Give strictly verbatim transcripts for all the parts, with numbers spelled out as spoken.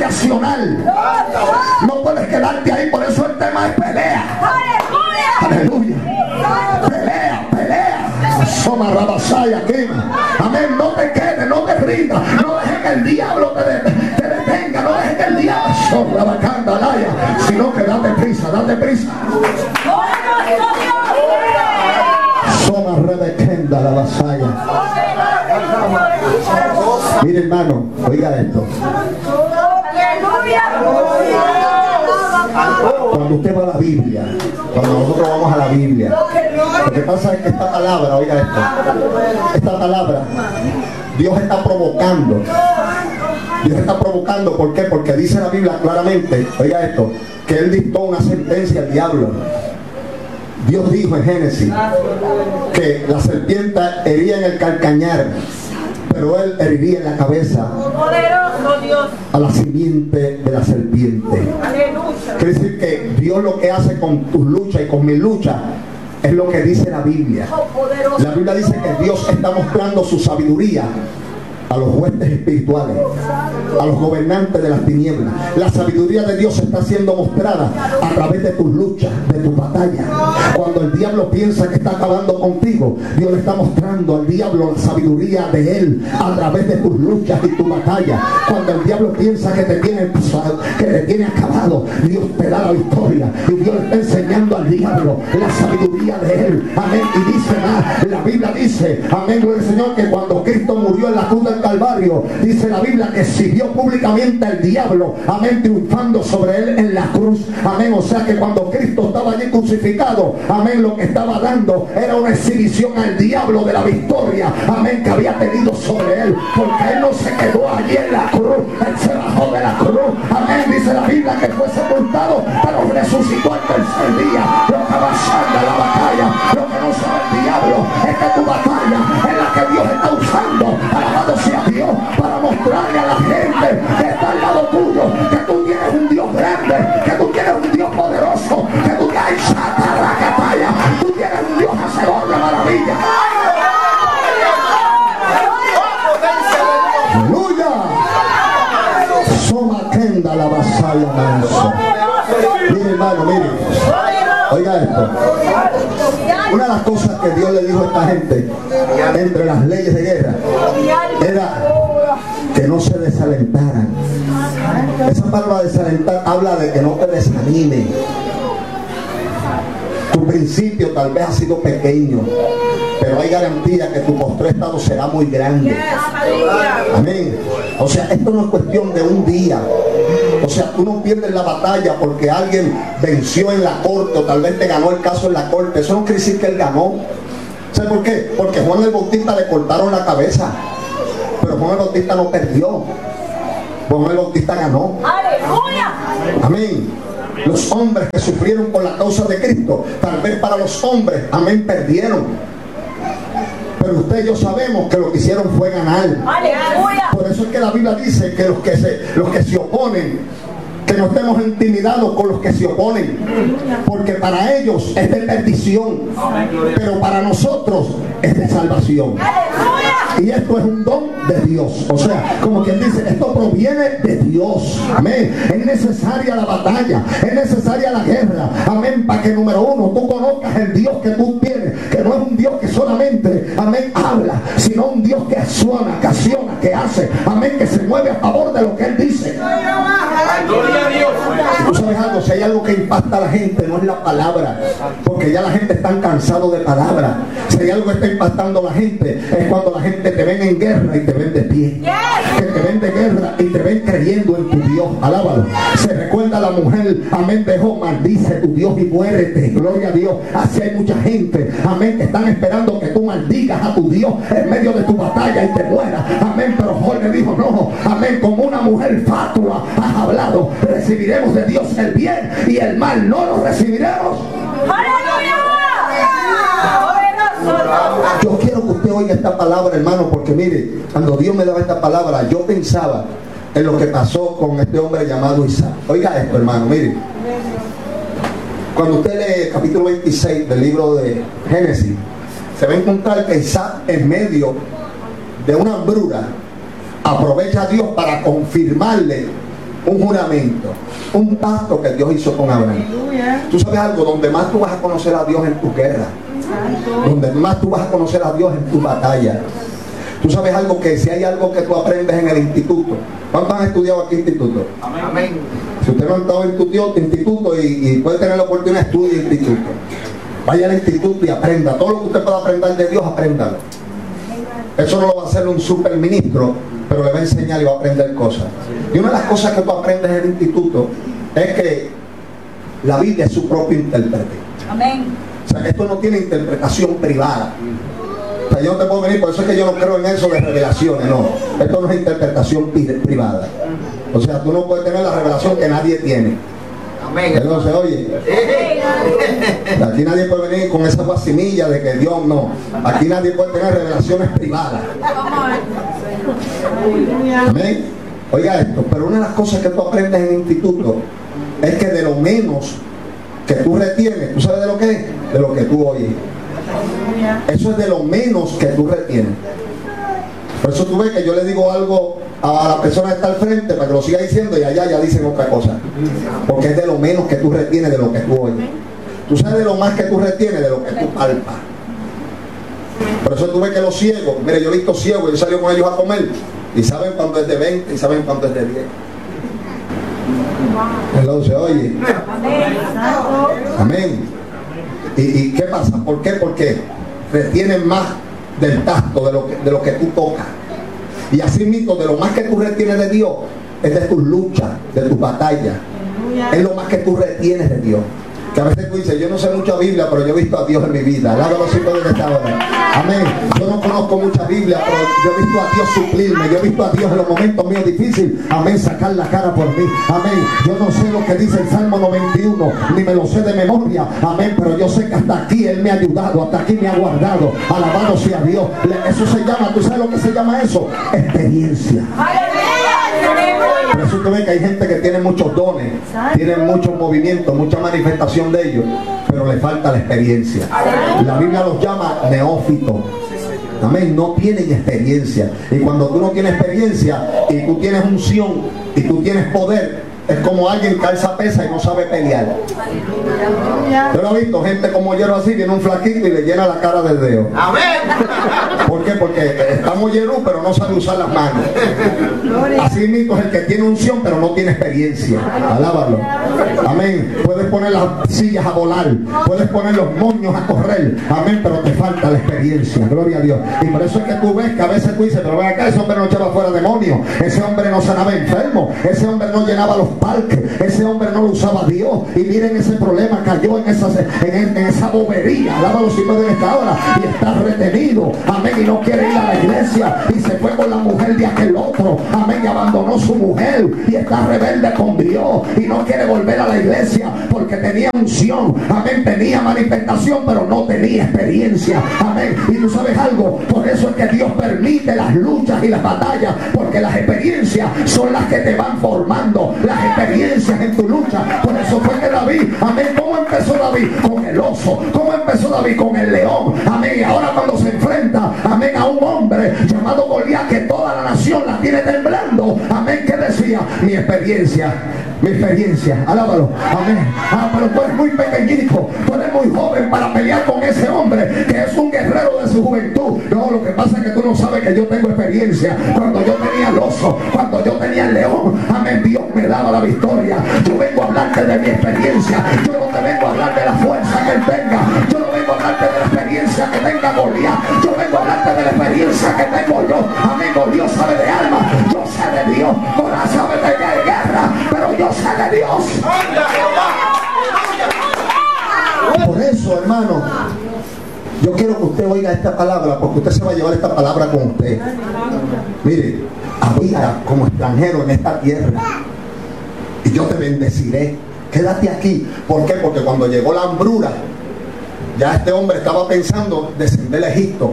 relacional. No puedes quedarte ahí, por eso el tema es pelea. Aleluya. Pelea, pelea. Soma rabasaya, quema. Amén. No te quedes, no te rindas. No dejes que el diablo te, de, te detenga. No dejes que el diablo sobra bacanda, alaya. Sino que date prisa, date prisa. Soma rebequenda la vasalla. Mire, hermano, oiga esto. Cuando usted va a la Biblia, cuando nosotros vamos a la Biblia, lo que pasa es que esta palabra, oiga esto, esta palabra, Dios está provocando. Dios está provocando, ¿por qué? Porque dice la Biblia claramente, oiga esto, que Él dictó una sentencia al diablo. Dios dijo en Génesis que la serpiente hería en el calcañar, pero Él heriría en la cabeza a la simiente de la serpiente. Quiere decir que Dios lo que hace con tus luchas y con mi lucha es lo que dice la Biblia. La Biblia dice que Dios está mostrando su sabiduría a los huestes espirituales, a los gobernantes de las tinieblas. La sabiduría de Dios está siendo mostrada a través de tus luchas, de tus batallas. Cuando el diablo piensa que está acabando contigo, Dios le está mostrando al diablo la sabiduría de Él a través de tus luchas y tus batallas. Cuando el diablo piensa que te tiene, que te tiene acabado, Dios te da la victoria. Y Dios le está enseñando al diablo la sabiduría de Él. Amén. Y dice más, la Biblia dice, amén, gloria al Señor, que cuando Cristo murió en la cruz del Calvario, dice la Biblia que siguió públicamente al diablo, amén, triunfando sobre él en la cruz, amén. O sea que cuando Cristo estaba allí crucificado, amén, lo que estaba dando era una exhibición al diablo de la victoria, amén, que había tenido sobre él, porque él no se quedó allí en la cruz, él se bajó de la cruz, amén. Dice la Biblia que fue sepultado, pero resucitó al tercer día. Lo que avanzando la batalla, lo que no sabe el diablo es que tu batalla es la que Dios está usando, alabado sea Dios, para mostrarle a la gente que está al lado tuyo que tú tienes un Dios grande, que tú tienes un Dios poderoso, que tú tienes tú tienes un Dios hacedor de maravillas. Aleluya. Soma kenda la vasalla manso. Mire, hermano, mire, oiga esto. Una de las cosas que Dios le dijo a esta gente entre las leyes de guerra era que no se desalentaran. Esa palabra desalentar habla de que no te desanime. Tu principio tal vez ha sido pequeño, pero hay garantía que tu postre estado será muy grande. Amén. O sea, esto no es cuestión de un día. O sea, tú no pierdes la batalla porque alguien venció en la corte o tal vez te ganó el caso en la corte. Eso no quiere decir que él ganó. ¿Sabes por qué? Porque Juan el Bautista le cortaron la cabeza, pero Juan el Bautista no perdió. Juan el Bautista ganó. ¡Aleluya! Amén. Los hombres que sufrieron por la causa de Cristo, tal vez para los hombres, amén, perdieron. Pero usted y yo sabemos que lo que hicieron fue ganar. ¡Aleluya! Por eso es que la Biblia dice que los que se, los que se oponen, que no estemos intimidados con los que se oponen, porque para ellos es de perdición, pero para nosotros es de salvación. Y esto es un don de Dios. O sea, como quien dice, esto proviene de Dios. Amén. Es necesaria la batalla, es necesaria la guerra. Amén. Para que, número uno, tú conozcas el Dios que tú tienes, que no es un Dios que solamente, amén, habla, sino un Dios que acciona, que acciona, que hace, amén, que se mueve a favor de lo que Él dice. Gloria a Dios. Tú sabes algo, si hay algo que impacta a la gente, no es la palabra, porque ya la gente está cansado de palabras. Si hay algo que está impactando a la gente, es cuando la gente te ven en guerra y te ven de pie, que te ven de guerra y te ven creyendo en tu Dios. Alábalo. Se recuerda a la mujer, amén, dejó, maldice tu Dios y muérete. Gloria a Dios. Así hay mucha gente, amén, que están esperando que tú maldigas a tu Dios en medio de tu batalla y te mueras. Amén. Pero Jorge dijo, no, amén, como una mujer fatua has hablado, recibiremos de Dios el bien y el mal no lo recibiremos. ¡Aleluya! Yo quiero que usted oiga esta palabra, hermano, porque mire, cuando Dios me daba esta palabra, yo pensaba en lo que pasó con este hombre llamado Isaac. Oiga esto, hermano, mire. Cuando usted lee el capítulo veintiséis del libro de Génesis, se va a encontrar que Isaac, en medio de una hambruna, aprovecha a Dios para confirmarle un juramento, un pacto que Dios hizo con Abraham. Tú sabes algo, donde más tú vas a conocer a Dios en tu guerra, donde más tú vas a conocer a Dios en tu batalla. Tú sabes algo, que si hay algo que tú aprendes en el instituto. ¿Cuántos han estudiado aquí instituto? Amén. Si usted no ha estado en tu instituto y, y puede tener la oportunidad, estudie en instituto. Vaya al instituto y aprenda. Todo lo que usted pueda aprender de Dios, apréndalo. Eso no lo va a hacer un superministro, pero le va a enseñar y va a aprender cosas. Y una de las cosas que tú aprendes en el instituto es que la Biblia es su propio intérprete. Amén. O sea, esto no tiene interpretación privada. O sea, yo no te puedo venir, por eso es que yo no creo en eso de revelaciones, no. Esto no es interpretación privada. O sea, tú no puedes tener la revelación que nadie tiene. Amén. Entonces, oye, aquí nadie puede venir con esa guasimilla de que Dios no. Aquí nadie puede tener revelaciones privadas. Amén. Oiga esto, pero una de las cosas que tú aprendes en el instituto es que de lo menos que tú retienes, ¿tú sabes de lo que es? De lo que tú oyes. Eso es de lo menos que tú retienes. Por eso tú ves que yo le digo algo a la persona que está al frente para que lo siga diciendo y allá ya dicen otra cosa. Porque es de lo menos que tú retienes de lo que tú oyes. Tú sabes de lo más que tú retienes de lo que tú palpas. Por eso tú ves que los ciegos, mire, yo he visto ciegos, yo salgo con ellos a comer y saben cuánto es de veinte y saben cuánto es de diez. Entonces, oye, amén. ¿Y, ¿Y qué pasa? ¿Por qué? Porque retienen más del tacto, de lo que, de lo que tú tocas. Y así mismo, de lo más que tú retienes de Dios, es de tus luchas, de tus batallas. Es lo más que tú retienes de Dios. Que a veces tú dices, yo no sé mucha Biblia, pero yo he visto a Dios en mi vida. Alábalo si pueden esta hora. Amén. Yo no conozco mucha Biblia, pero yo he visto a Dios suplirme. Yo he visto a Dios en los momentos míos difíciles. Amén. Sacar la cara por mí. Amén. Yo no sé lo que dice el Salmo noventa y uno, ni me lo sé de memoria. Amén. Pero yo sé que hasta aquí Él me ha ayudado, hasta aquí me ha guardado. Alabado sea Dios. Eso se llama, ¿tú sabes lo que se llama eso? Experiencia. Por eso tú ves que hay gente que tiene muchos dones, tienen muchos movimientos, mucha manifestación de ellos, pero le falta la experiencia. La Biblia los llama neófitos. Amén, no tienen experiencia. Y cuando tú no tienes experiencia y tú tienes unción y tú tienes poder, es como alguien que alza pesa y no sabe pelear. Yo lo he visto, gente como Yerro así, tiene un flaquito y le llena la cara del dedo. Amén. ¿Por qué? Porque estamos Yerru, pero no sabe usar las manos. Así mismo es el que tiene unción, pero no tiene experiencia. Alábalo. Amén. Puedes poner las sillas a volar, puedes poner los moños a correr. Amén, pero te falta la experiencia. Gloria a Dios. Y por eso es que tú ves que a veces tú dices, pero ven acá, ese hombre no echaba fuera demonios, ese hombre no sanaba enfermo, ese hombre no llenaba los parques, ese hombre no lo usaba Dios. Y miren, ese problema cayó en esa, en, en esa bobería. Alábalo si pueden esta hora. Y está retenido. Amén. Y no quiere ir a la iglesia. Y se fue con la mujer de aquel otro. Amén. Y abandonó su mujer. Y está rebelde con Dios. Y no quiere volver a la iglesia porque tenía unción. Amén. Tenía manifestación, pero no tenía experiencia. Amén. Y tú sabes algo. Por eso es que Dios permite las luchas y las batallas. Porque las experiencias son las que te van formando. Las experiencias en tu lucha. Por eso fue que David, amén, ¿cómo empezó David? Con el oso. ¿Cómo empezó David? Con el león. Amén. Y ahora cuando se enfrenta, amén, a un hombre llamado Goliat, que toda la nación la tiene temblando. Amén. ¿Qué decía? Mi experiencia. Mi experiencia. Alábalo. Amén. Ah, pero tú eres muy pequeñito. Tú eres muy joven para pelear con ese hombre que es un guerrero de su juventud. No, lo que pasa es que tú no sabes que yo tengo experiencia. Cuando yo tenía el oso, cuando yo tenía el león, amén, Dios me daba la victoria. Yo vengo a hablarte de mi experiencia. Yo no te vengo a hablar de la fuerza que él tenga. Yo no vengo a hablarte de la experiencia que tenga Goliat. Yo vengo a hablarte de la experiencia que tengo yo. Amén. Dios sabe de alma. Yo sé de Dios. Goliat sabe de guerra. Pero yo sé de Dios. Por eso, hermano, yo quiero que usted oiga esta palabra, porque usted se va a llevar esta palabra con usted. Mire, habita como extranjero en esta tierra y yo te bendeciré. Quédate aquí. ¿Por qué? Porque cuando llegó la hambruna, ya este hombre estaba pensando descender a Egipto.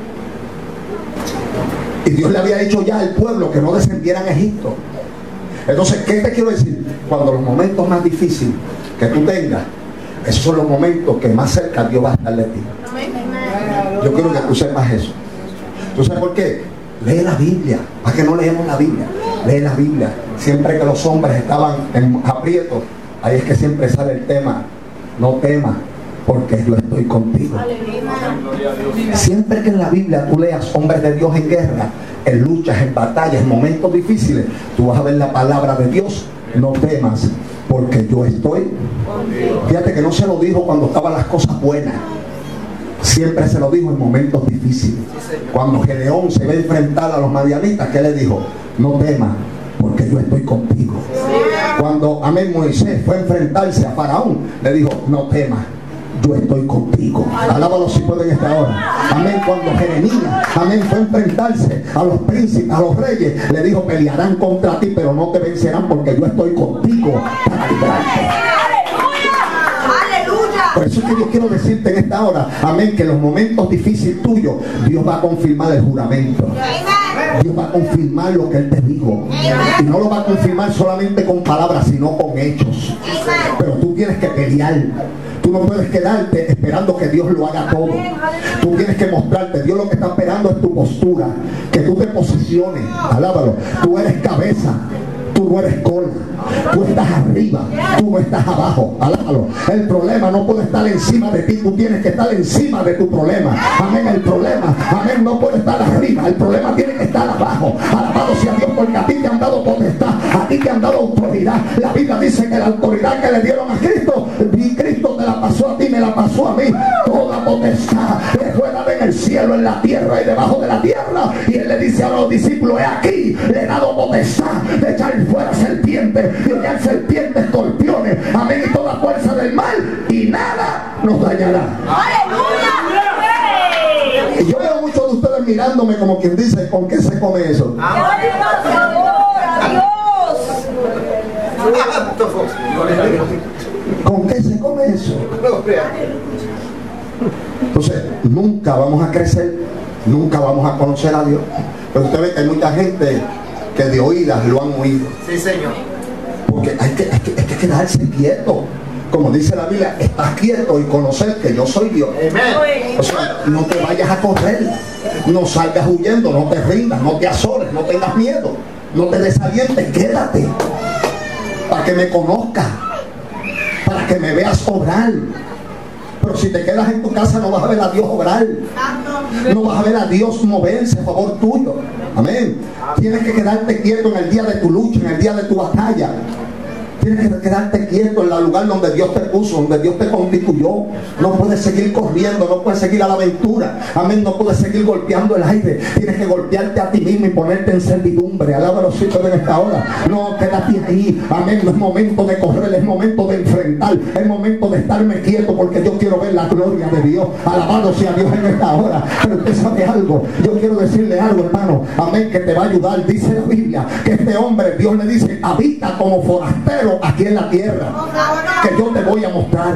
Y Dios le había dicho ya al pueblo que no descendieran a Egipto. Entonces, ¿qué te quiero decir? Cuando los momentos más difíciles que tú tengas, esos son los momentos que más cerca Dios va a estar de ti. Yo quiero que tú sepas eso. ¿Tú sabes por qué? Lee la Biblia. ¿Para qué no leemos la Biblia? Lee la Biblia. Siempre que los hombres estaban en aprietos, ahí es que siempre sale el tema: no temas, porque yo estoy contigo. Siempre que en la Biblia tú leas hombres de Dios en guerra, en luchas, en batallas, en momentos difíciles, tú vas a ver la palabra de Dios: no temas, porque yo estoy. Fíjate que no se lo dijo cuando estaban las cosas buenas, siempre se lo dijo en momentos difíciles. Cuando Gedeón se va a enfrentar a los madianitas, ¿qué le dijo? No temas, porque yo estoy contigo. Cuando, amén, Moisés fue a enfrentarse a Faraón, le dijo: no temas, yo estoy contigo. Alábalo si pueden esta hora. Amén. Cuando Jeremías, amén, fue a enfrentarse a los príncipes, a los reyes, le dijo: pelearán contra ti, pero no te vencerán, porque yo estoy contigo para librarte. Por eso es que yo quiero decirte en esta hora, amén, que en los momentos difíciles tuyos, Dios va a confirmar el juramento. Dios va a confirmar lo que Él te dijo. Y no lo va a confirmar solamente con palabras, sino con hechos. Pero tú tienes que pelear. Tú no puedes quedarte esperando que Dios lo haga todo. Tú tienes que mostrarte. Dios lo que está esperando es tu postura, que tú te posiciones. Alábalo. Tú eres cabeza, tú no eres cola. Tú estás arriba, tú no estás abajo. Alábalo. El problema no puede estar encima de ti, tú tienes que estar encima de tu problema. Amén. El problema, amén, no puede estar arriba, el problema tiene que estar abajo. Alabado sea Dios, porque a ti te han dado potestad, a ti te han dado autoridad. La Biblia dice que la autoridad que le dieron a Cristo, y Cristo te la pasó a ti, me la pasó a mí. Toda potestad le fue dada en el cielo, en la tierra y debajo de la tierra. Y Él le dice a los discípulos: he aquí, le he dado potestad de echar fuera serpientes, y hollar serpientes, escorpiones, amén, y toda fuerza del mal, y nada nos dañará. ¡Aleluya! Y yo veo muchos de ustedes mirándome como quien dice: ¿con qué se come eso? ¿Con qué se come eso? Entonces, nunca vamos a crecer, nunca vamos a conocer a Dios. Pero usted ve que hay mucha gente que de oídas lo han oído. Sí, Señor. Porque hay que, hay que, hay que quedarse quieto. Como dice la Biblia: estás quieto y conocer que yo soy Dios. Amén. O sea, no te vayas a correr, no salgas huyendo, no te rindas, no te azores, no tengas miedo, no te desalientes, quédate para que me conozcas, para que me veas obrar. Pero si te quedas en tu casa, no vas a ver a Dios obrar, no vas a ver a Dios moverse a favor tuyo. Amén. Tienes que quedarte quieto en el día de tu lucha, en el día de tu batalla. Tienes que quedarte quieto en el lugar donde Dios te puso, donde Dios te constituyó. No puedes seguir corriendo, no puedes seguir a la aventura. Amén. No puedes seguir golpeando el aire. Tienes que golpearte a ti mismo y ponerte en servidumbre. Alábalo si en esta hora. No, quédate ahí. Amén. No es momento de correr, es momento de enfrentar. Es momento de estarme quieto, porque yo quiero ver la gloria de Dios. Alabado sea Dios en esta hora. Pero usted sabe algo. Yo quiero decirle algo, hermano. Amén. Que te va a ayudar. Dice la Biblia que este hombre, Dios le dice: habita como forastero aquí en la tierra, que yo te voy a mostrar.